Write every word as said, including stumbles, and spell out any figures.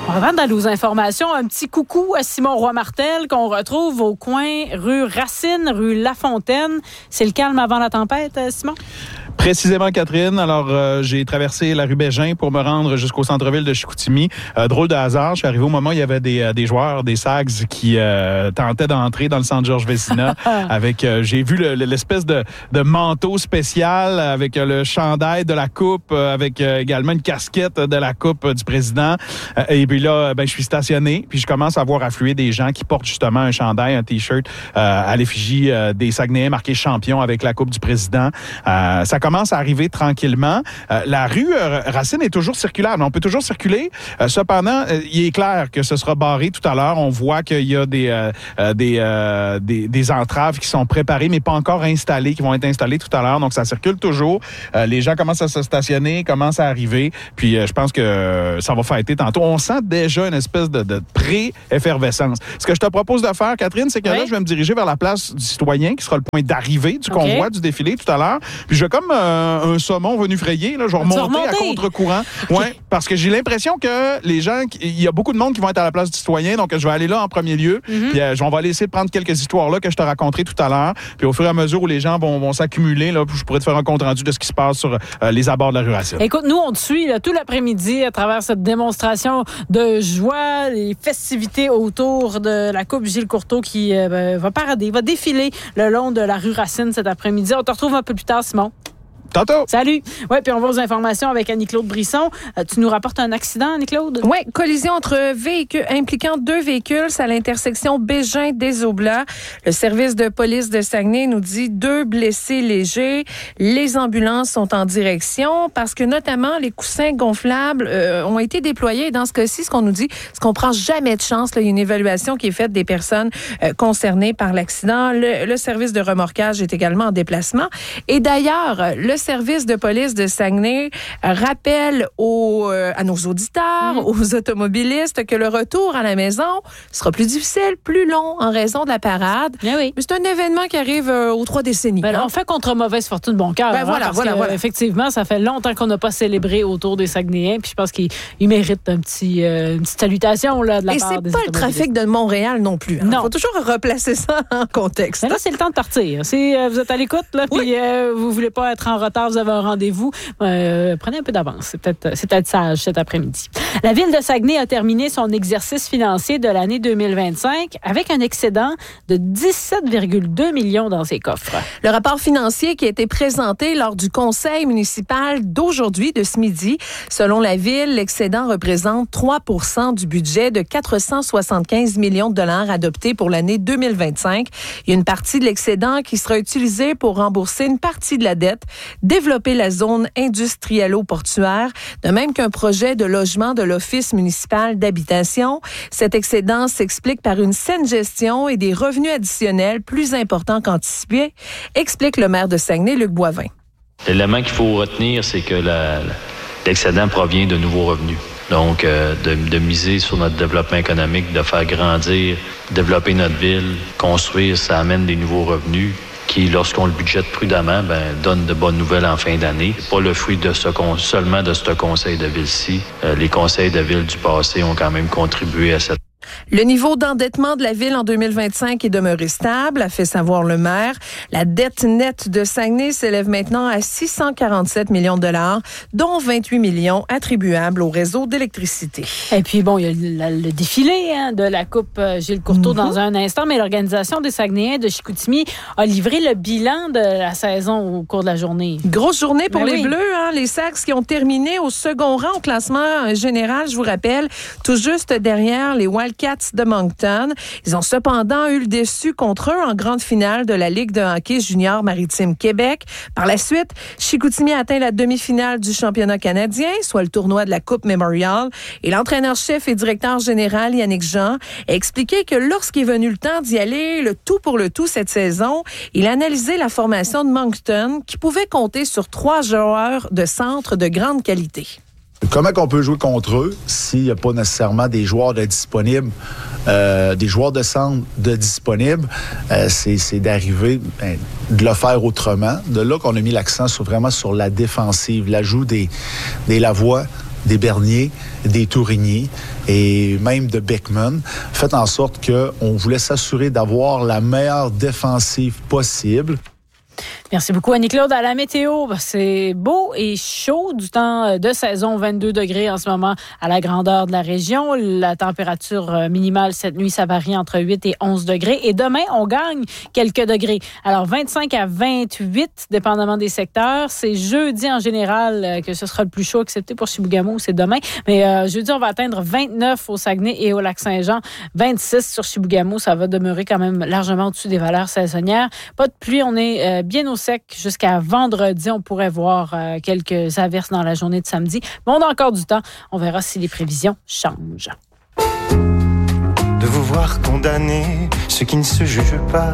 Avant d'aller aux informations, un petit coucou à Simon Roy-Martel qu'on retrouve au coin rue Racine, rue Lafontaine. C'est le calme avant la tempête, Simon? Précisément, Catherine. Alors, euh, j'ai traversé la rue Bégin pour me rendre jusqu'au centre-ville de Chicoutimi. Euh, drôle de hasard, je suis arrivé au moment où il y avait des, euh, des joueurs, des Sags, qui euh, tentaient d'entrer dans le centre Georges Vézina. avec, euh, j'ai vu le, l'espèce de, de manteau spécial avec euh, le chandail de la coupe, euh, avec euh, également une casquette de la coupe euh, du président. Euh, et puis là, ben, je suis stationné, puis je commence à voir affluer des gens qui portent justement un chandail, un T-shirt euh, à l'effigie euh, des Saguenayens marqué champion avec la coupe du président. Euh, ça commence à arriver tranquillement. Euh, la rue euh, Racine est toujours circulable. On peut toujours circuler. Euh, cependant, euh, il est clair que ce sera barré tout à l'heure. On voit qu'il y a des, euh, des, euh, des, des entraves qui sont préparées, mais pas encore installées, qui vont être installées tout à l'heure. Donc, ça circule toujours. Euh, les gens commencent à se stationner, commencent à arriver. Puis, euh, je pense que euh, ça va fêter tantôt. On sent déjà une espèce de, de pré-effervescence. Ce que je te propose de faire, Catherine, c'est que oui. là, je vais me diriger vers la place du citoyen, qui sera le point d'arrivée du okay. convoi, du défilé tout à l'heure. Puis, je vais comme euh, un saumon venu frayer, là, je vais remonter, remonter à contre-courant. Okay. Ouais, parce que j'ai l'impression que les gens, il y a beaucoup de monde qui vont être à la place du citoyen, donc je vais aller là en premier lieu. Mm-hmm. Puis, euh, on va aller essayer de prendre quelques histoires là que je te raconterai tout à l'heure. Puis, au fur et à mesure où les gens vont, vont s'accumuler, là, je pourrais te faire un compte-rendu de ce qui se passe sur euh, les abords de la rue Racine. Écoute, nous, on te suit là, tout l'après-midi à travers cette démonstration de joie, les festivités autour de la Coupe Gilles Courteau qui euh, ben, va parader, va défiler le long de la rue Racine cet après-midi. On te retrouve un peu plus tard, Simon. Tantôt. Salut. Oui, puis on va aux informations avec Annie-Claude Brisson. Euh, tu nous rapportes un accident, Annie-Claude? Oui, collision entre véhicules impliquant deux véhicules, c'est à l'intersection Bégin-des-Aublas. Le service de police de Saguenay nous dit deux blessés légers. Les ambulances sont en direction parce que notamment les coussins gonflables euh, ont été déployés. Dans ce cas-ci, ce qu'on nous dit, c'est qu'on prend jamais de chance. Là, il y a une évaluation qui est faite des personnes euh, concernées par l'accident. Le, le service de remorquage est également en déplacement. Et d'ailleurs, le service de police de Saguenay rappelle aux, euh, à nos auditeurs, mmh. aux automobilistes, que le retour à la maison sera plus difficile, plus long en raison de la parade. Bien oui. Mais c'est un événement qui arrive euh, aux trois décennies. Ben, hein? On fait contre mauvaise fortune bon cœur. Ben, hein, voilà, parce voilà, que, voilà. Effectivement, ça fait longtemps qu'on n'a pas célébré autour des Saguenayens. Puis je pense qu'ils ils méritent un petit, euh, une petite salutation là, de la Et part des Et c'est pas le trafic de Montréal non plus. Il hein? faut toujours replacer ça en contexte. Mais là, c'est le temps de partir. C'est, euh, vous êtes à l'écoute, là, oui. puis euh, vous voulez pas être en retard. Vous avez un rendez-vous, euh, prenez un peu d'avance. C'est peut-être, c'est peut-être sage cet après-midi. La Ville de Saguenay a terminé son exercice financier de l'année deux mille vingt-cinq avec un excédent de dix-sept virgule deux millions dans ses coffres. Le rapport financier qui a été présenté lors du conseil municipal d'aujourd'hui, de ce midi, selon la Ville, l'excédent représente trois pour cent du budget de quatre cent soixante-quinze millions de dollars adopté pour l'année deux mille vingt-cinq. Il y a une partie de l'excédent qui sera utilisée pour rembourser une partie de la dette, développer la zone industriello-portuaire, de même qu'un projet de logement de l'Office municipal d'habitation. Cet excédent s'explique par une saine gestion et des revenus additionnels plus importants qu'anticipés, explique le maire de Saguenay, Luc Boivin. L'élément qu'il faut retenir, c'est que la, l'excédent provient de nouveaux revenus. Donc, euh, de, de miser sur notre développement économique, de faire grandir, développer notre ville, construire, ça amène des nouveaux revenus qui, lorsqu'on le budgète prudemment, ben, donne de bonnes nouvelles en fin d'année. C'est pas le fruit de ce con- seulement de ce conseil de ville-ci. Euh, les conseils de ville du passé ont quand même contribué à cette. Le niveau d'endettement de la Ville en deux mille vingt-cinq est demeuré stable, a fait savoir le maire. La dette nette de Saguenay s'élève maintenant à six cent quarante-sept millions de dollars, dont vingt-huit millions attribuables au réseau d'électricité. Et puis, bon, il y a le, le défilé hein, de la Coupe Gilles Courteau mm-hmm. dans un instant, mais l'Organisation des Saguenayens de Chicoutimi a livré le bilan de la saison au cours de la journée. Grosse journée pour ben les oui. Bleus, hein, les Sags qui ont terminé au second rang au classement général, je vous rappelle, tout juste derrière les Wildcats de Moncton. Ils ont cependant eu le déçu contre eux en grande finale de la Ligue de hockey junior maritime Québec. Par la suite, Chicoutimi a atteint la demi-finale du championnat canadien, soit le tournoi de la Coupe Memorial. Et l'entraîneur-chef et directeur général Yannick Jean a expliqué que lorsqu'il est venu le temps d'y aller, le tout pour le tout cette saison, il a analysé la formation de Moncton qui pouvait compter sur trois joueurs de centre de grande qualité. Comment qu'on peut jouer contre eux s'il n'y a pas nécessairement des joueurs de disponibles, euh, des joueurs de centre de disponibles? Euh, c'est, c'est d'arriver, ben, de le faire autrement. De là qu'on a mis l'accent sur, vraiment sur la défensive, l'ajout des, des Lavoie, des Bernier, des Tourigny et même de Beckman, fait en sorte qu'on voulait s'assurer d'avoir la meilleure défensive possible. Merci beaucoup, Annie-Claude. À la météo, c'est beau et chaud du temps de saison, vingt-deux degrés en ce moment à la grandeur de la région. La température minimale cette nuit, ça varie entre huit et onze degrés. Et demain, on gagne quelques degrés. Alors, vingt-cinq à vingt-huit, dépendamment des secteurs. C'est jeudi en général que ce sera le plus chaud, excepté pour Chibougamau, c'est demain. Mais euh, jeudi, on va atteindre vingt-neuf au Saguenay et au Lac-Saint-Jean. vingt-six sur Chibougamau, ça va demeurer quand même largement au-dessus des valeurs saisonnières. Pas de pluie, on est euh, bien au sec jusqu'à vendredi. On pourrait voir euh, quelques averses dans la journée de samedi. Mais on a encore du temps. On verra si les prévisions changent. De vous voir condamner ceux qui ne se jugent pas.